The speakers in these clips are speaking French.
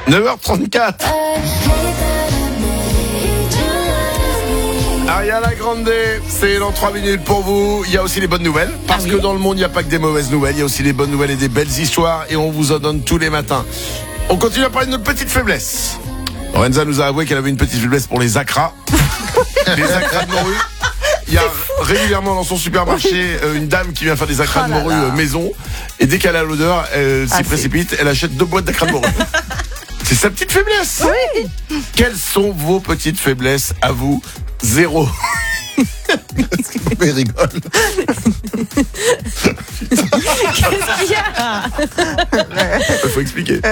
9h34. Ariana Grande, c'est dans 3 minutes pour vous. Il y a aussi les bonnes nouvelles, parce que dans le monde, il n'y a pas que des mauvaises nouvelles. Il y a aussi les bonnes nouvelles et des belles histoires, et on vous en donne tous les matins. On continue à parler de notre petite faiblesse. Lorenza nous a avoué qu'elle avait une petite faiblesse pour les acras. Les acras de morue. Il y a régulièrement dans son supermarché une dame qui vient faire des acras de morue maison. Et dès qu'elle a l'odeur, elle s'y précipite. Elle achète 2 boîtes d'acras de morue. C'est sa petite faiblesse. Oui. Quelles sont vos petites faiblesses à vous? 0. Mais rigole. Qu'est-ce qu'il y a? Il faut expliquer.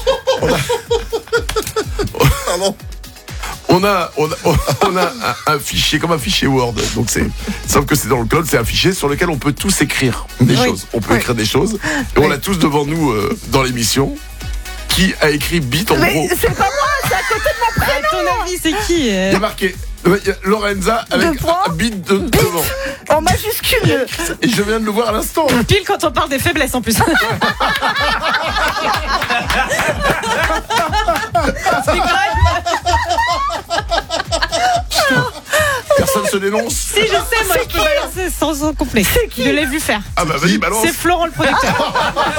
On a un fichier, comme un fichier Word. Donc sauf que c'est dans le cloud, c'est un fichier sur lequel on peut tous écrire des choses. On peut écrire des choses. Et on l'a tous devant nous dans l'émission. Qui a écrit bite en gros? Mais c'est pas moi, c'est à côté de mon prénom. À ton avis, c'est qui? Il y a marqué Lorenza avec un bite devant. En majuscule. Et je viens de le voir à l'instant. Pile quand on parle des faiblesses en plus. C'est grave. Personne se dénonce. Si, je sais, moi je peux balancer sans complet. C'est qui? Je l'ai vu faire. Ah bah vas-y, balance. C'est Florent le producteur.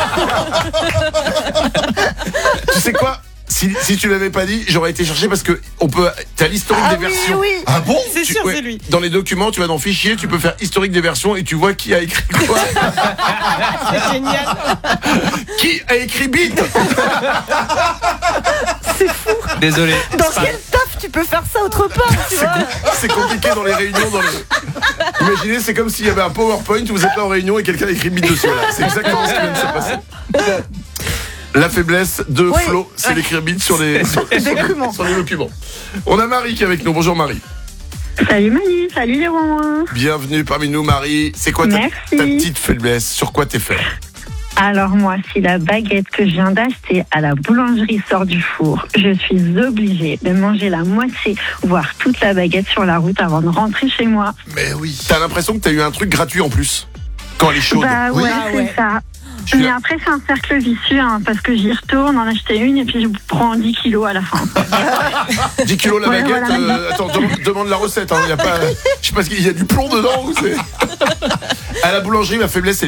Tu sais quoi? Si tu l'avais pas dit, j'aurais été chercher parce que t'as l'historique des versions. Oui. Ah bon? C'est sûr, c'est lui. Dans les documents, tu vas dans fichier, tu peux faire historique des versions et tu vois qui a écrit quoi. C'est génial. Qui a écrit bite? C'est fou. Désolé. Dans quel taf tu peux faire ça autre part, tu vois? C'est compliqué dans les réunions. Imaginez, c'est comme s'il y avait un PowerPoint, vous êtes là en réunion et quelqu'un a écrit bite dessus. Là. C'est exactement ce qui vient de se passer. La faiblesse de Flo, c'est d'écrire bite sur les documents. On a Marie qui est avec nous. Bonjour Marie. Salut Manu, salut les Romains. Bienvenue parmi nous Marie. C'est quoi ta petite faiblesse? Sur quoi t'es faible? Alors moi, si la baguette que je viens d'acheter à la boulangerie sort du four, je suis obligée de manger la moitié, voire toute la baguette sur la route avant de rentrer chez moi. Mais oui. T'as l'impression que t'as eu un truc gratuit en plus quand elle est chaude. Bah ouais, c'est ça. Mais après, c'est un cercle vicieux, parce que j'y retourne, en acheter une, et puis je prends 10 kilos à la fin. 10 kilos la baguette, voilà. Attends, demande la recette, y a pas, je sais pas, il y a du plomb dedans ou c'est... À la boulangerie, ma faiblesse, c'est